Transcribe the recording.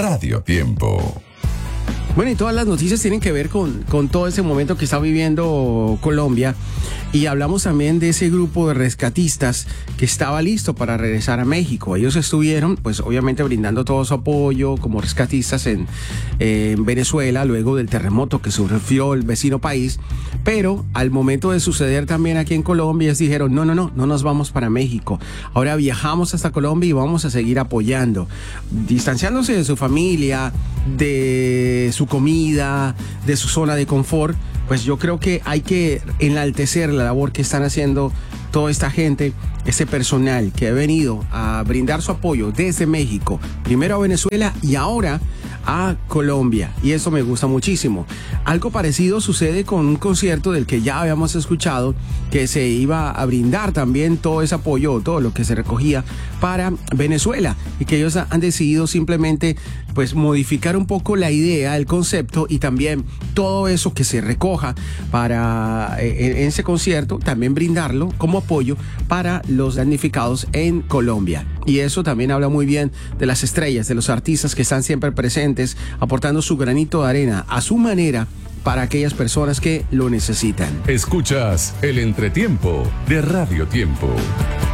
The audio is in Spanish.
Radio Tiempo. Bueno, y todas las noticias tienen que ver con todo ese momento que está viviendo Colombia. Y hablamos también de ese grupo de rescatistas que estaba listo para regresar a México. Ellos estuvieron, pues obviamente brindando todo su apoyo como rescatistas en Venezuela, luego del terremoto que sufrió el vecino país. Pero al momento de suceder también aquí en Colombia, ellos dijeron, no nos vamos para México. Ahora viajamos hasta Colombia y vamos a seguir apoyando, distanciándose de su familia, de su comida, de su zona de confort. Pues yo creo que hay que enaltecer la labor que están haciendo toda esta gente, ese personal que ha venido a brindar su apoyo desde México, primero a Venezuela y ahora a Colombia, y eso me gusta muchísimo. Algo parecido sucede con un concierto del que ya habíamos escuchado, que se iba a brindar también todo ese apoyo, todo lo que se recogía para Venezuela, y que ellos han decidido simplemente pues modificar un poco la idea, el concepto, y también todo eso que se recoja para en ese concierto, también brindarlo como apoyo para los damnificados en Colombia. Y eso también habla muy bien de las estrellas, de los artistas que están siempre presentes, aportando su granito de arena a su manera para aquellas personas que lo necesitan. Escuchas el entretiempo de Radio Tiempo.